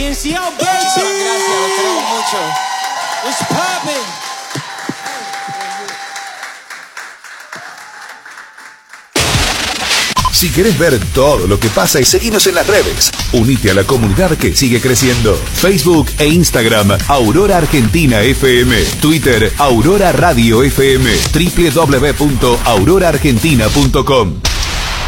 YNCO, baby. Gracias, los queremos mucho. What's poppin'? Si querés ver todo lo que pasa y seguinos en las redes, unite a la comunidad que sigue creciendo. Facebook e Instagram, Aurora Argentina FM. Twitter, Aurora Radio FM. www.auroraargentina.com.